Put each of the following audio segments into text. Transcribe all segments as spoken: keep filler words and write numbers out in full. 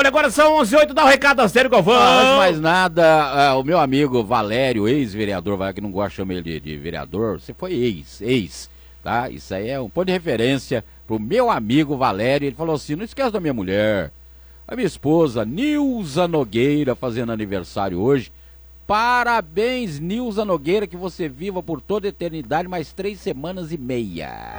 Olha, agora são onze e oito, dá o um recado a sério, Galvão. Ah, antes de mais nada, uh, o meu amigo Valério, ex-vereador, vai que não gosta de chamar ele de, de vereador, você foi ex, ex, tá? Isso aí é um ponto de referência pro meu amigo Valério. Ele falou assim, não esquece da minha mulher, a minha esposa, Nilza Nogueira, fazendo aniversário hoje. Parabéns, Nilza Nogueira, que você viva por toda a eternidade, mais três semanas e meia.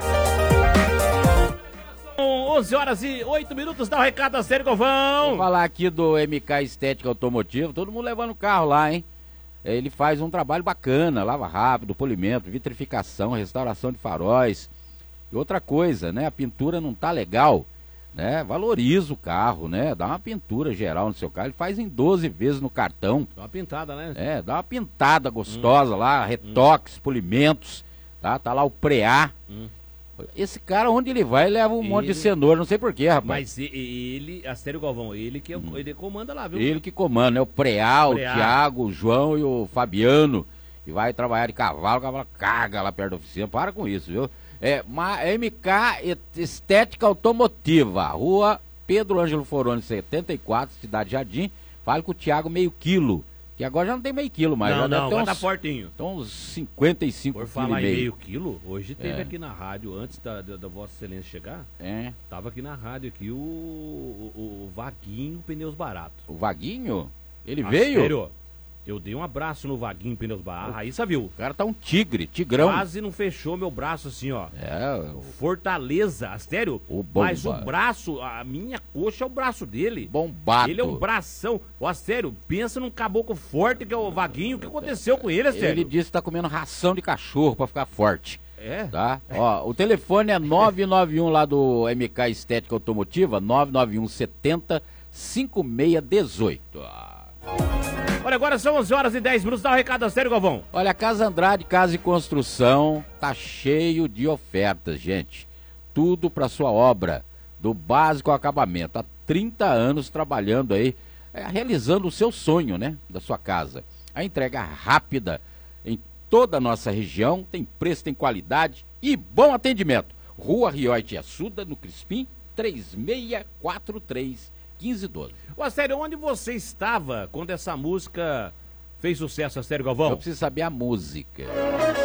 onze horas e oito minutos, dá o um recado a sério, Galvão. Vou falar aqui do M K Estética Automotiva, todo mundo levando o carro lá, hein? Ele faz um trabalho bacana, lava rápido, polimento, vitrificação, restauração de faróis. E outra coisa, né? A pintura não tá legal, né? Valoriza o carro, né? Dá uma pintura geral no seu carro. Ele faz em doze vezes no cartão. Dá uma pintada, né? É, dá uma pintada gostosa hum. lá, retoques, hum. polimentos, tá? Tá lá o preá. Hum. Esse cara, onde ele vai, ele leva um ele... monte de cenoura, não sei porquê, rapaz. Mas ele, a sério, Galvão, ele que hum. ele comanda lá, viu? Ele que comanda, né? O Preá, o Thiago, o João e o Fabiano. E vai trabalhar de cavalo, o cavalo caga lá perto da oficina. Para com isso, viu? É, uma M K Estética Automotiva, rua Pedro Ângelo Foroni, setenta e quatro, Cidade Jardim. Fale com o Thiago meio quilo. Que agora já não tem meio quilo mais. Não, já não, deve agora uns, tá fortinho. Então uns cinquenta e cinco quilos. Por falar em meio quilo, hoje teve é. aqui na rádio, antes da, da, da Vossa Excelência chegar, é. tava aqui na rádio aqui o, o, o Vaguinho Pneus Baratos. O Vaguinho? Ele ah, veio? Sério? Eu dei um abraço no Vaguinho Pneus Baratos, aí você viu. O cara tá um tigre, tigrão. Quase não fechou meu braço assim, ó. É. O... Fortaleza, sério. O bomba. Mas o braço, a minha coxa é o braço dele. Bombado. Ele é um bração. Ó, sério, pensa num caboclo forte que é o Vaguinho. O que aconteceu com ele, sério? Ele disse que tá comendo ração de cachorro pra ficar forte. É? Tá? É. Ó, o telefone é nove nove um lá do M K Estética Automotiva, nove nove um setenta, cinquenta e seis dezoito. Olha, agora são onze horas e dez minutos, dá um recado a sério, Galvão. Olha, a Casa Andrade, Casa e Construção, tá cheio de ofertas, gente. Tudo para sua obra, do básico ao acabamento. Há trinta anos trabalhando aí, é, realizando o seu sonho, né, da sua casa. A entrega rápida em toda a nossa região, tem preço, tem qualidade e bom atendimento. Rua Rioite Assuda, no Crispim, três seis quatro três, um cinco um dois. Ô, sério, onde você estava quando essa música fez sucesso, a sério, Galvão? Eu preciso saber a música.